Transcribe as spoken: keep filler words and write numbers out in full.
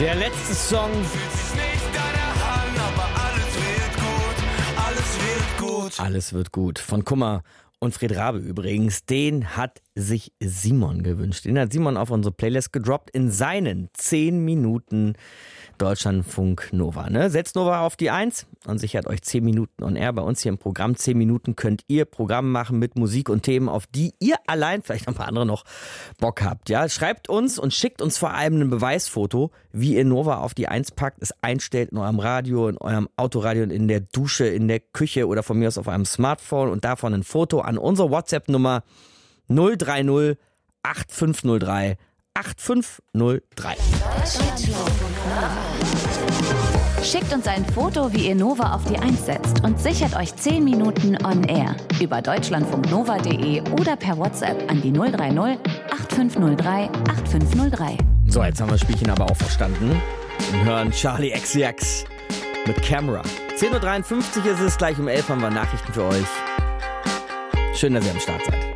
Der letzte Song. Alles wird gut. Von Kummer und Fred Rabe übrigens. Den hat sich Simon gewünscht. Den hat Simon auf unsere Playlist gedroppt in seinen zehn Minuten Deutschlandfunk Nova. Ne? Setzt Nova auf die eins und sichert euch zehn Minuten on Air. Bei uns hier im Programm zehn Minuten könnt ihr Programm machen mit Musik und Themen, auf die ihr allein, vielleicht noch ein paar andere noch Bock habt. Ja? Schreibt uns und schickt uns vor allem ein Beweisfoto, wie ihr Nova auf die eins packt, es einstellt in eurem Radio, in eurem Autoradio, in der Dusche, in der Küche oder von mir aus auf eurem Smartphone und davon ein Foto an unsere WhatsApp-Nummer null drei null acht fünf null drei acht fünf null drei. Schickt uns ein Foto, wie ihr Nova auf die eins setzt und sichert euch zehn Minuten on Air über deutschlandfunknova punkt de oder per WhatsApp an die null drei null acht fünf null drei acht fünf null drei. So, jetzt haben wir das Spielchen aber auch verstanden und hören Charlie X C X mit Camera. zehn Uhr dreiundfünfzig ist es, gleich um elf haben wir Nachrichten für euch. Schön, dass ihr am Start seid.